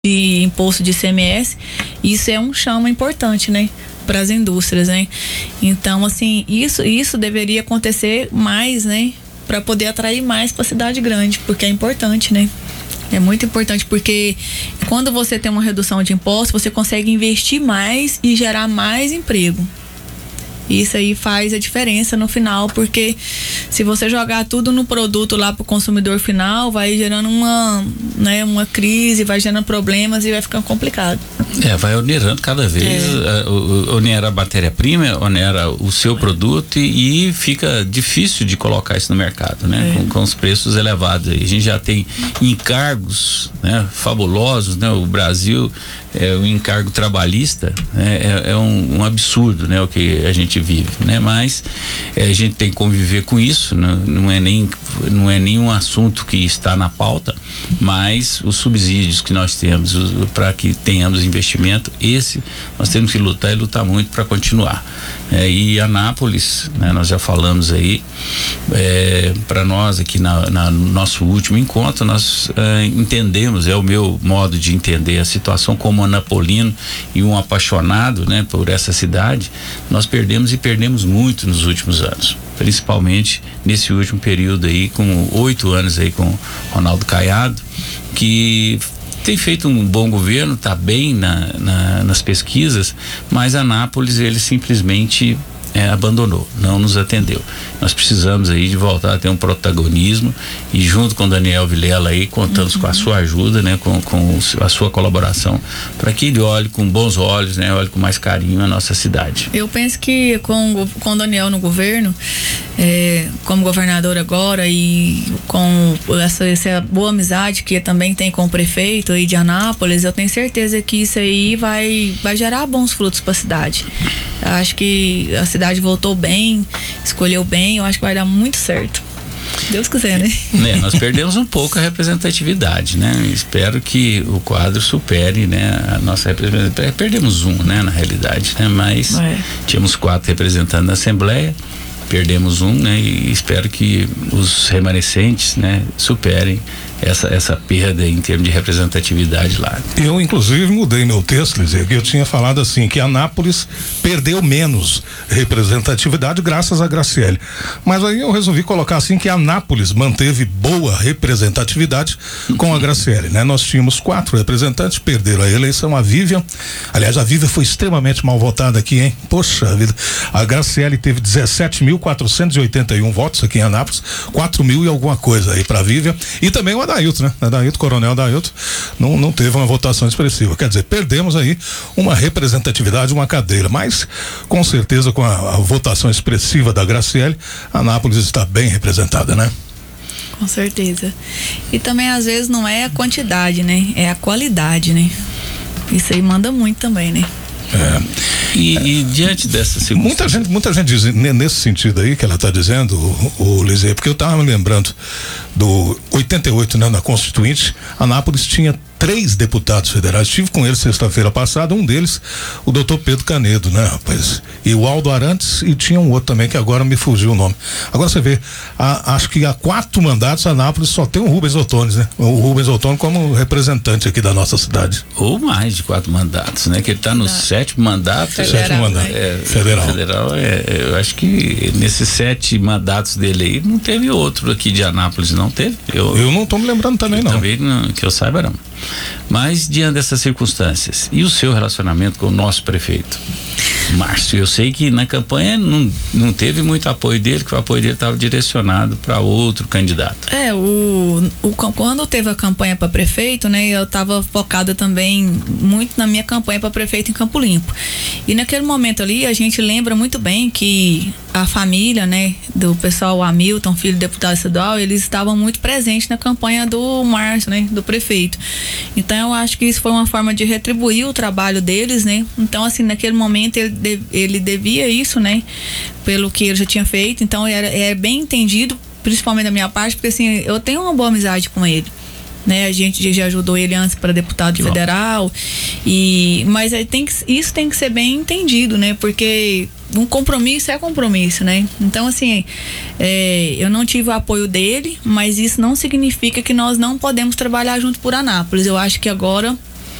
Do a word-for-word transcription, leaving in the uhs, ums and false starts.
de imposto de I C M S, isso é um chama importante, né? Para as indústrias, né? Então, assim, isso, isso deveria acontecer mais, né? Para poder atrair mais para a cidade grande, porque é importante, né? É muito importante, porque quando você tem uma redução de impostos, você consegue investir mais e gerar mais emprego. Isso aí faz a diferença no final, porque se você jogar tudo no produto lá pro consumidor final, vai gerando uma, né, uma crise, vai gerando problemas e vai ficando complicado. É, vai onerando cada vez, é. uh, onera a matéria-prima, onera o seu produto e, e fica difícil de colocar isso no mercado, né? É. Com, com os preços elevados. A gente já tem encargos, né, fabulosos, né? O Brasil, é, o encargo trabalhista, né, é, é um, um absurdo, né? O que a gente vive, né? Mas é, a gente tem que conviver com isso, né? Não é nem, não é nenhum assunto que está na pauta, mas os subsídios que nós temos para que tenhamos investimento, esse nós temos que lutar e lutar muito para continuar. É, e Anápolis, né, nós já falamos aí, é, para nós aqui na, na no nosso último encontro, nós é, entendemos, é o meu modo de entender a situação como anapolino e um apaixonado, né, por essa cidade. Nós perdemos e perdemos muito nos últimos anos, principalmente nesse último período aí, com oito anos aí com Ronaldo Caiado, que tem feito um bom governo, está bem na, na, nas pesquisas, mas Anápolis ele simplesmente é, abandonou, não nos atendeu. Nós precisamos aí de voltar a ter um protagonismo e junto com Daniel Vilela aí contamos uhum. com a sua ajuda, né, com, com a sua colaboração para que ele olhe com bons olhos, né, olhe com mais carinho a nossa cidade. Eu penso que com com o Daniel no governo, é, como governador agora e com essa, essa boa amizade que também tem com o prefeito aí de Anápolis, eu tenho certeza que isso aí vai vai gerar bons frutos para a cidade. Eu acho que a cidade voltou bem, escolheu bem, eu acho que vai dar muito certo. Deus quiser, né? né? Nós perdemos um pouco a representatividade, né? Espero que o quadro supere, né? A nossa representatividade. Perdemos um, né? Na realidade, né? Mas é. tínhamos quatro representantes na Assembleia, perdemos um, né? E espero que os remanescentes, né? Superem essa, essa perda em termos de representatividade lá. Eu, inclusive, mudei meu texto, Lizê, que eu tinha falado assim, que Anápolis perdeu menos representatividade graças a Graciele. Mas aí eu resolvi colocar assim que Anápolis manteve boa representatividade com a Graciele, né? Nós tínhamos quatro representantes, perderam a eleição, a Vivian, aliás, a Vivian foi extremamente mal votada aqui, hein? Poxa vida, a Graciele teve dezessete mil quatrocentos e oitenta e um votos aqui em Anápolis, quatro mil e alguma coisa aí pra Vivian, e também o Adailton, né? Adailton, Coronel Adailton, não, não teve uma votação expressiva. Quer dizer, perdemos aí uma representatividade, uma cadeira, mas com certeza com a, a votação expressiva da Graciele, Anápolis está bem representada, né? Com certeza. E também às vezes não é a quantidade, né? É a qualidade, né? Isso aí manda muito também, né? É. E, é. e diante dessa circunstância, muita gente, muita gente diz nesse sentido aí que ela está dizendo, o, o Lizê, porque eu estava me lembrando do oitenta e oito, né, na Constituinte, Anápolis tinha três deputados federais. Estive com eles sexta-feira passada, um deles, o doutor Pedro Canedo, né, rapaz? E o Aldo Arantes, e tinha um outro também que agora me fugiu o nome. Agora você vê, a, acho que há quatro mandatos Anápolis só tem o Rubens Ottoni, né? O Rubens Ottoni como representante aqui da nossa cidade. Ou mais de quatro mandatos, né? Que ele está no Não. sétimo mandato. Federal, sétimo mandato. É, federal. Federal, é, eu acho que nesses sete mandatos dele aí, não teve outro aqui de Anápolis, não teve? Eu, eu não estou me lembrando também, não. Também, não, que eu saiba, não. Mas diante dessas circunstâncias e o seu relacionamento com o nosso prefeito Márcio, eu sei que na campanha não, não teve muito apoio dele, que o apoio dele estava direcionado para outro candidato. É, o, o quando teve a campanha para prefeito, né, eu estava focada também muito na minha campanha para prefeito em Campo Limpo. E naquele momento ali a gente lembra muito bem que a família, né, do pessoal Hamilton, filho do deputado estadual, eles estavam muito presentes na campanha do Márcio, né, do prefeito. Então eu acho que isso foi uma forma de retribuir o trabalho deles, né? Então assim, naquele momento ele, de, ele devia isso, né? Pelo que ele já tinha feito, então era, é bem entendido, principalmente da minha parte, porque assim, eu tenho uma boa amizade com ele, né? A gente já ajudou ele antes para deputado que federal bom. e mas aí tem que, isso tem que ser bem entendido, né? Porque um compromisso é compromisso, né? Então assim, é, eu não tive o apoio dele, mas isso não significa que nós não podemos trabalhar junto por Anápolis. Eu acho que agora